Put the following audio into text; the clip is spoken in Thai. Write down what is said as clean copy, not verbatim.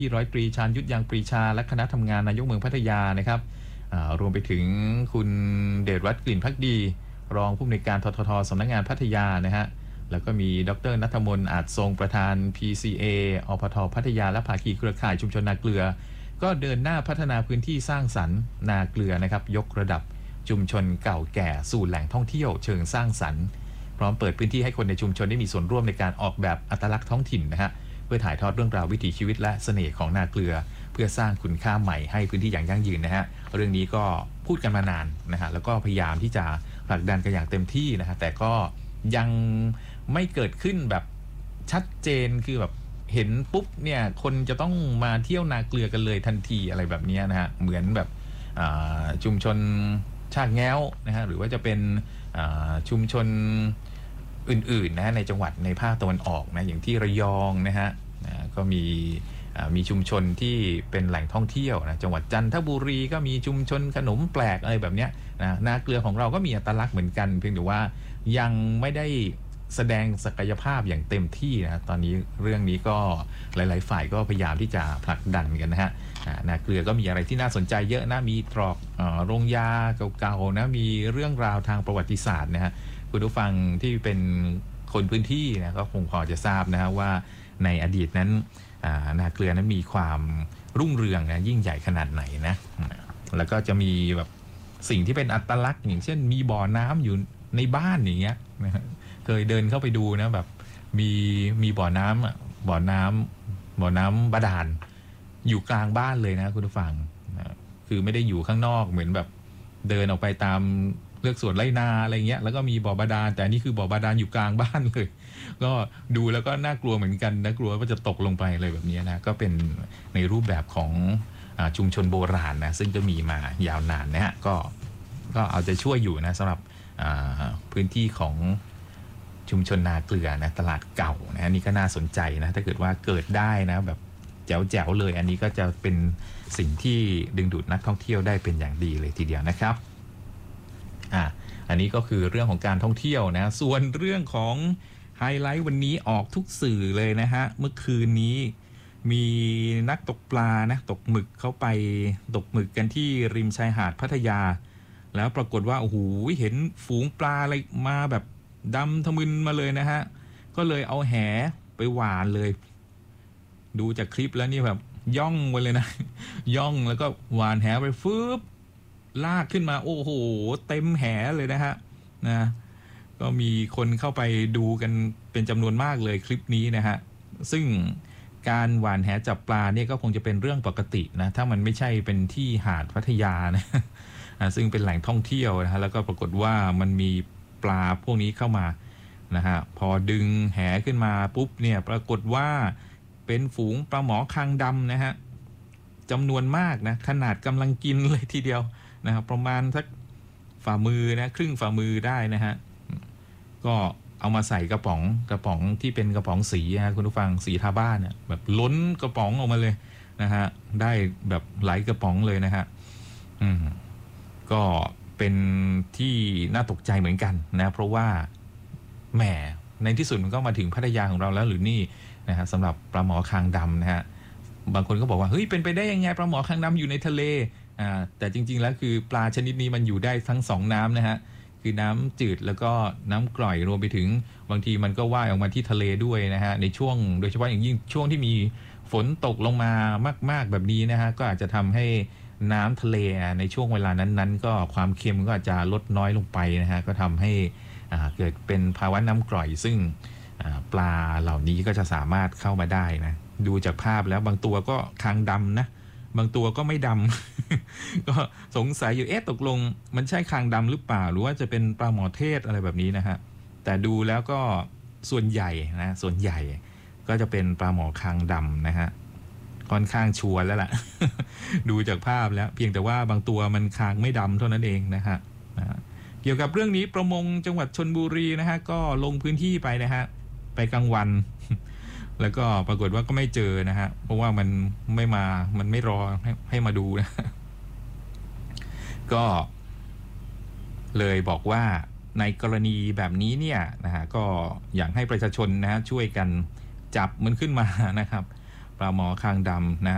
ที่ร้อยตรีชาญยุทธยางปรีชาและคณะทำงานนายกเมืองพัทยานะครับรวมไปถึงคุณเดชวัฒน์กลิ่นภักดีรองผู้อำนวยการทททสำนักงานพัทยานะฮะแล้วก็มีดร.ณัฐมนต์อาจทรงประธาน PCA อปท.พัทยาและภาคีเครือข่ายชุมชนนาเกลือก็เดินหน้าพัฒนาพื้นที่สร้างสรรค์นาเกลือนะครับยกระดับชุมชนเก่าแก่สู่แหล่งท่องเที่ยวเชิงสร้างสรรค์พร้อมเปิดพื้นที่ให้คนในชุมชนได้มีส่วนร่วมในการออกแบบอัตลักษณ์ท้องถิ่นนะฮะเพื่อถ่ายทอดเรื่องราววิถีชีวิตและเสน่ห์ของนาเกลือเพื่อสร้างคุณค่าใหม่ให้พื้นที่อย่างยั่งยืนนะฮะเรื่องนี้ก็พูดกันมานานนะฮะแล้วก็พยายามที่จะผลักดันกันอย่างเต็มที่นะฮะแต่ก็ยังไม่เกิดขึ้นแบบชัดเจนคือแบบเห็นปุ๊บเนี่ยคนจะต้องมาเที่ยวนาเกลือกันเลยทันทีอะไรแบบนี้นะฮะเหมือนแบบชุมชนชากแง้วนะฮะหรือว่าจะเป็นชุมชนอื่นๆนะฮะในจังหวัดในภาคตะวันออกนะอย่างที่ระยองนะฮะก็มีชุมชนที่เป็นแหล่งท่องเที่ยวนะจังหวัดจันทบุรีก็มีชุมชนขนมแปลกอะไรแบบเนี้ยนะนาเกลือของเราก็มีอัตลักษณ์เหมือนกันเพียงแต่ว่ายังไม่ได้แสดงศักยภาพอย่างเต็มที่นะตอนนี้เรื่องนี้ก็หลายๆฝ่ายก็พยายามที่จะผลักดันกันนะฮะนาเกลือก็มีอะไรที่น่าสนใจเยอะนะมีตรอกโรงยาเก่าๆนะมีเรื่องราวทางประวัติศาสตร์นะฮะคุณผู้ฟังที่เป็นคนพื้นที่นะก็คงพอจะทราบนะฮะว่าในอดีตนั้นนาเกลือนั้นมีความรุ่งเรืองนะยิ่งใหญ่ขนาดไหนนะแล้วก็จะมีแบบสิ่งที่เป็นอัตลักษณ์อย่างเช่นมีบ่อน้ำอยู่ในบ้านอย่างเงี้ยนะเคยเดินเข้าไปดูนะแบบมีบ่อน้ำบาดาลอยู่กลางบ้านเลยนะคุณผู้ฟังนะคือไม่ได้อยู่ข้างนอกเหมือนแบบเดินออกไปตามเลือกสวนไร่นาอะไรเงี้ยแล้วก็มีบ่อบาดาลแต่นี่คือบ่อบาดาลอยู่กลางบ้านเลยก็ดูแล้วก็น่ากลัวเหมือนกันนะกลัวว่าจะตกลงไปเลยแบบนี้นะก็เป็นในรูปแบบของชุมชนโบราณนะซึ่งจะมีมายาวนานนะฮะก็เอาใจช่วยอยู่นะสำหรับพื้นที่ของชุมชนนาเกลือนะตลาดเก่านะนี่ก็น่าสนใจนะถ้าเกิดว่าเกิดได้นะแบบแจ๋วๆเลยอันนี้ก็จะเป็นสิ่งที่ดึงดูดนักท่องเที่ยวได้เป็นอย่างดีเลยทีเดียวนะครับอันนี้ก็คือเรื่องของการท่องเที่ยวนะส่วนเรื่องของไฮไลท์วันนี้ออกทุกสื่อเลยนะฮะเมื่อคืนนี้มีนักตกปลานะตกหมึกเข้าไปตกหมึกกันที่ริมชายหาดพัทยาแล้วปรากฏว่าโอ้โหเห็นฝูงปลาอะไรมาแบบดำทะมึนมาเลยนะฮะก็เลยเอาแหไปหวานเลยดูจากคลิปแล้วนี่แบบย่องไปเลยนะย่องแล้วก็หวานแหไปฟึบลากขึ้นมาโอ้โหเต็มแหเลยนะฮะนะก็มีคนเข้าไปดูกันเป็นจำนวนมากเลยคลิปนี้นะฮะซึ่งการหวานแหจับปลาเนี่ยก็คงจะเป็นเรื่องปกตินะถ้ามันไม่ใช่เป็นที่หาดพัทยานะซึ่งเป็นแหล่งท่องเที่ยวนะฮะแล้วก็ปรากฏว่ามันมีปลาพวกนี้เข้ามานะฮะพอดึงแหขึ้นมาปุ๊บเนี่ยปรากฏว่าเป็นฝูงปลาหมอคางดำนะฮะจำนวนมากนะขนาดกำลังกินเลยทีเดียวนะครับประมาณสักฝ่ามือนะครึ่งฝ่ามือได้นะฮะก็เอามาใส่กระป๋องที่เป็นกระป๋องสีนะคุณผู้ฟังสีทาบ้านเนี่ยแบบล้นกระป๋องออกมาเลยนะฮะได้แบบหลายกระป๋องเลยนะฮะก็เป็นที่น่าตกใจเหมือนกันนะเพราะว่าแหมในที่สุดมันก็มาถึงพัทยาของเราแล้วหรือนี่นะฮะสำหรับปลาหมอคางดำนะฮะบางคนก็บอกว่าเฮ้ยเป็นไปได้ยังไงปลาหมอคางดำอยู่ในทะเลแต่จริงๆแล้วคือปลาชนิดนี้มันอยู่ได้ทั้งสองน้ำนะฮะคือน้ำจืดแล้วก็น้ำกร่อยรวมไปถึงบางทีมันก็ว่ายออกมาที่ทะเลด้วยนะฮะในช่วงโดยเฉพาะอย่างยิ่งช่วงที่มีฝนตกลงมามากๆแบบนี้นะฮะก็อาจจะทำให้น้ำทะเลในช่วงเวลานั้นๆก็ความเค็มก็อาจจะลดน้อยลงไปนะฮะก็ทำให้เกิดเป็นภาวะน้ำกร่อยซึ่งปลาเหล่านี้ก็จะสามารถเข้ามาได้นะดูจากภาพแล้วบางตัวก็คางดำนะบางตัวก็ไม่ดำ ก็สงสัยอยู่ตกลงมันใช่คางดำหรือเปล่าหรือว่าจะเป็นปลาหมอเทศอะไรแบบนี้นะฮะแต่ดูแล้วก็ส่วนใหญ่ก็จะเป็นปลาหมอคางดำนะฮะค่อนข้างชัวร์แล้วล่ะ ดูจากภาพแล้วเพียงแต่ว่าบางตัวมันคางไม่ดำเท่านั้นเองนะฮะเกี่ยวกับเรื่องนี้ประมงจังหวัดชลบุรีนะฮะก็ลงพื้นที่ไปนะฮะไปกลางวัน แล้วก็ปรากฏว่าก็ไม่เจอนะฮะเพราะว่ามันไม่มามันไม่รอให้มาดูนะ ก็เลยบอกว่าในกรณีแบบนี้เนี่ยนะฮะก็อยากให้ประชาชนนะฮะช่วยกันจับมันขึ้นมานะครับปลาหมอคางดำนะ